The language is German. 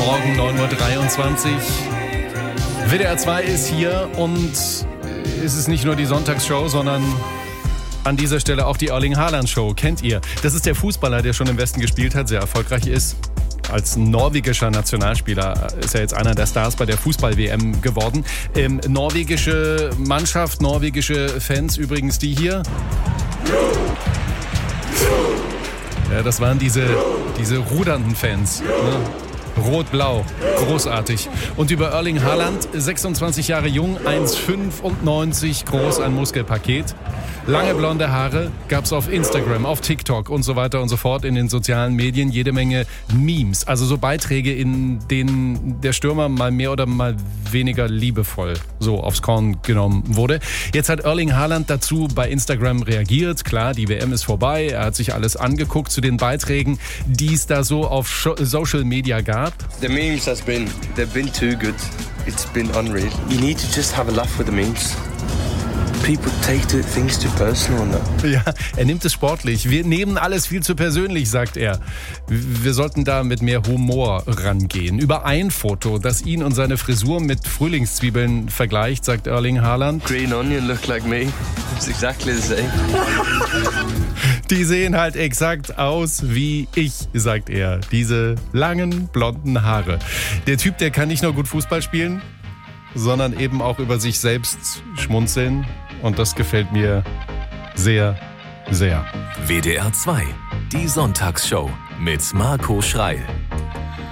Morgen 9.23 Uhr. WDR 2 ist hier und es ist nicht nur die Sonntagsshow, sondern an dieser Stelle auch die Erling Haaland Show. Kennt ihr? Das ist der Fußballer, der schon im Westen gespielt hat, sehr erfolgreich ist. Als norwegischer Nationalspieler ist er jetzt einer der Stars bei der Fußball-WM geworden. Norwegische Mannschaft, norwegische Fans, übrigens die hier. Ja, das waren diese rudernden Fans. Ne? Rot-Blau, großartig. Und über Erling Haaland, 26 Jahre jung, 1,95 groß, ein Muskelpaket. Lange blonde Haare gab's auf Instagram, auf TikTok und so weiter und so fort in den sozialen Medien. Jede Menge Memes, also so Beiträge, in denen der Stürmer mal mehr oder mal weniger liebevoll so aufs Korn genommen wurde. Jetzt hat Erling Haaland dazu bei Instagram reagiert. Klar, die WM ist vorbei. Er hat sich alles angeguckt zu den Beiträgen, die es da so auf Social Media gab. The memes they've been too good. It's been unreal. You need to just have a laugh with the memes. People take things too personal now. Ja, er nimmt es sportlich. Wir nehmen alles viel zu persönlich, sagt er. Wir sollten da mit mehr Humor rangehen. Über ein Foto, das ihn und seine Frisur mit Frühlingszwiebeln vergleicht, sagt Erling Haaland. Green onion look like me. It's exactly the same. Die sehen halt exakt aus wie ich, sagt er. Diese langen, blonden Haare. Der Typ, der kann nicht nur gut Fußball spielen, sondern eben auch über sich selbst schmunzeln. Und das gefällt mir sehr, sehr. WDR 2, die Sonntagsshow mit Marco Schreil.